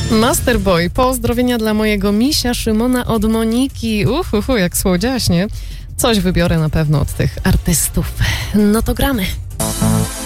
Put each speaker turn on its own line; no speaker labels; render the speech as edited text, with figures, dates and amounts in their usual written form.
Masterboy, pozdrowienia dla mojego misia Szymona od Moniki. Jak słodziaśnie. Coś wybiorę na pewno od tych artystów. No to gramy.